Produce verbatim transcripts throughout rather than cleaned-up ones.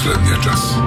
последния час.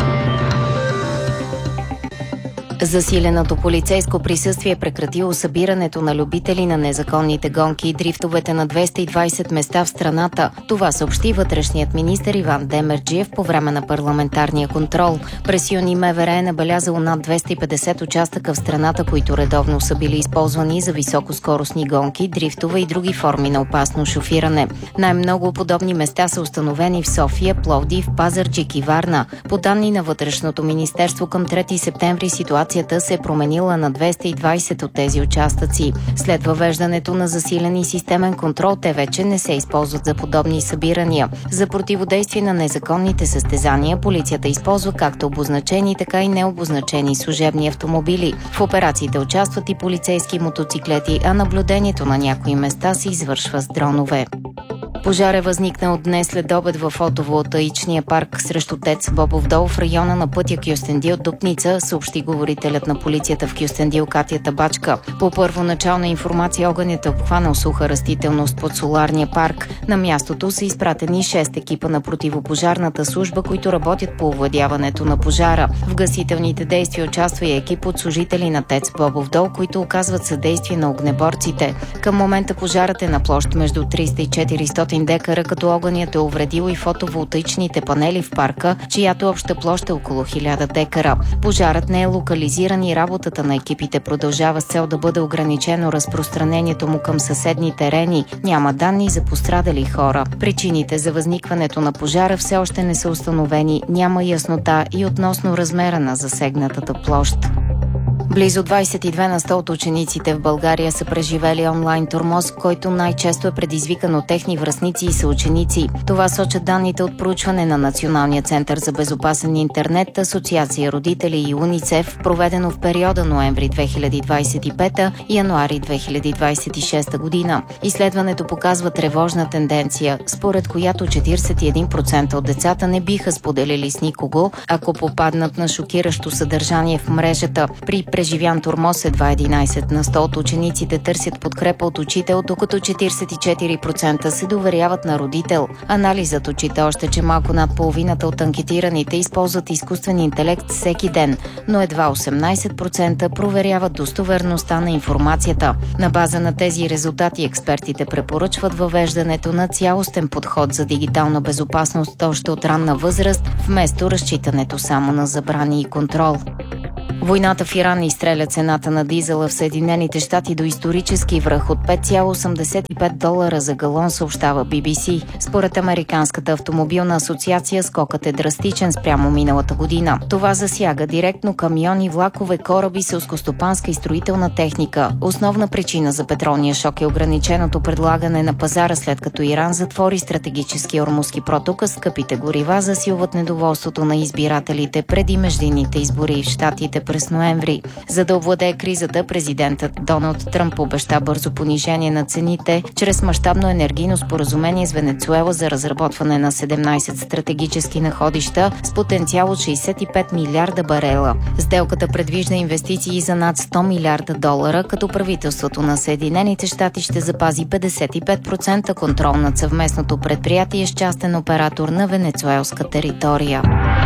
Засиленото полицейско присъствие е прекратило събирането на любители на незаконните гонки и дрифтовете на двеста и двайсет места в страната. Това съобщи вътрешният министър Иван Демерджиев по време на парламентарния контрол. През юни МВР е набелязало над двеста и петдесет участъка в страната, които редовно са били използвани за високоскоростни гонки, дрифтове и други форми на опасно шофиране. Най-много подобни места са установени в София, Пловдив, Пазарджик и Варна. По данни на Вътрешното министерство към трети септември ситуацията се е променила на двеста и двайсет от тези участъци. След въвеждането на засилен и системен контрол, те вече не се използват за подобни събирания. За противодействие на незаконните състезания, полицията използва както обозначени, така и необозначени служебни автомобили. В операциите участват и полицейски мотоциклети, а наблюдението на някои места се извършва с дронове. Пожар е възникнал днес след обед в фотоволтаичния парк срещу ТЕЦ Бобов дол в района на пътя Кюстендил-Дупница, съобщи говорителят на полицията в Кюстендил Катя Табачка. По първоначална информация огънят е обхванал суха растителност под соларния парк. На мястото са изпратени шест екипа на противопожарната служба, които работят по овладяването на пожара. В гасителните действия участва и екип от служители на ТЕЦ Бобов дол, които оказват съдействие на огнеборците. Към момента пожарът е на площ между триста и четиристотин декара, като огънят е увредил и фотоволтаичните панели в парка, чиято обща площ е около хиляда декара. Пожарът не е локализиран и работата на екипите продължава с цел да бъде ограничено разпространението му към съседни терени. Няма данни за пострадали хора. Причините за възникването на пожара все още не са установени. Няма яснота и относно размера на засегнатата площ. Близо двайсет и две на сто от учениците в България са преживели онлайн тормоз, който най-често е предизвикан от техни връстници и съученици. Това сочат данните от проучване на Националния център за безопасен интернет, Асоциация родители и УНИЦЕФ, проведено в периода ноември две хиляди двайсет и пета – януари две хиляди двайсет и шеста година. Изследването показва тревожна тенденция, според която четирийсет и един процента от децата не биха споделили с никого, ако попаднат на шокиращо съдържание в мрежата. При преживян тормоз едва единайсет на сто от учениците търсят подкрепа от учител, докато четирийсет и четири процента се доверяват на родител. Анализът отчита още, че малко над половината от анкетираните използват изкуствен интелект всеки ден, но едва осемнайсет процента проверяват достоверността на информацията. На база на тези резултати експертите препоръчват въвеждането на цялостен подход за дигитална безопасност още от ранна възраст, вместо разчитането само на забрани и контрол. Войната в Иран изстреля цената на дизела в Съединените щати до исторически връх от пет цяло осемдесет и пет долара за галон, съобщава Би Би Си. Според Американската автомобилна асоциация скокът е драстичен спрямо миналата година. Това засяга директно камиони, влакове, кораби, селскостопанска и строителна техника. Основна причина за петролния шок е ограниченото предлагане на пазара, след като Иран затвори стратегически ормузски проток, скъпите горива засилват недоволството на избирателите преди междинните избори в щатите през ноември. За да овладее кризата, президентът Доналд Тръмп обеща бързо понижение на цените чрез мащабно енергийно споразумение с Венецуела за разработване на седемнайсет стратегически находища с потенциал от шейсет и пет милиарда барела. Сделката предвижда инвестиции за над сто милиарда долара, като правителството на Съединените щати ще запази петдесет и пет процента контрол над съвместното предприятие с частен оператор на венецуелска територия.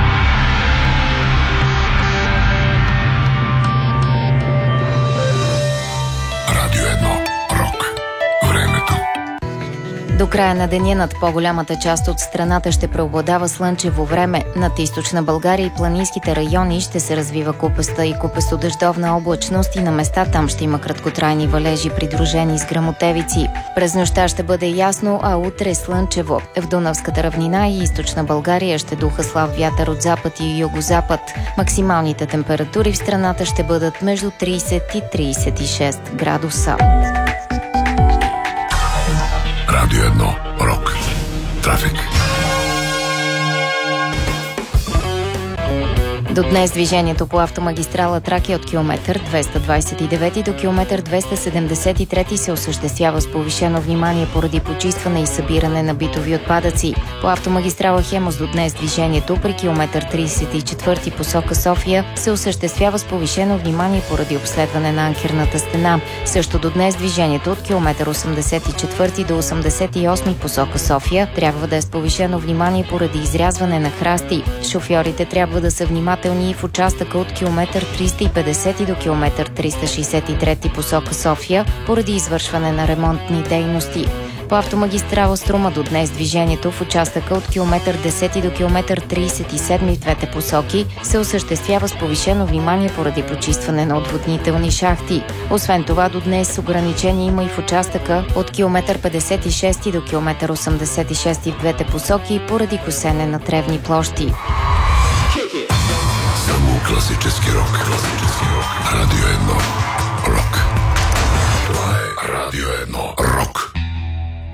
До края на деня над по-голямата част от страната ще преобладава слънчево време. Над източна България и планинските райони ще се развива купеста и купестодъждовна облачност и на места там ще има краткотрайни валежи, придружени с гръмотевици. През нощта ще бъде ясно, а утре слънчево. В Дунавската равнина и източна България ще духа слаб вятър от запад и югозапад. Максималните температури в страната ще бъдат между трийсет и трийсет и шест градуса. Радио едно. Рок. Трафик. До днес движението по автомагистрала Тракия от километър двеста двадесет и девети до километър двеста седемдесет и трети се осъществява с повишено внимание поради почистване и събиране на битови отпадъци. По автомагистрала Хемус до днес движението при километър тридесет и четвърти посока София се осъществява с повишено внимание поради обследване на анкерната стена. Също до днес движението от километър осемдесет и четвърти до осемдесет и осми посока София трябва да е с повишено внимание поради изрязване на храсти. Шофьорите трябва да са внимателни и в участъка от километър триста и петдесет до километър триста шестдесет и трети посока София поради извършване на ремонтни дейности. По автомагистрала Струма до днес движението в участъка от километър десети до километър тридесет и седми в двете посоки се осъществява с повишено внимание поради почистване на отводнителни шахти. Освен това, до днес ограничение има и в участъка от километър петдесет и шести до километър осемдесет и шести в двете посоки поради косене на тревни площи. Само класически рок. Класически рок. Радио едно. Рок. Това е Радио едно. Рок.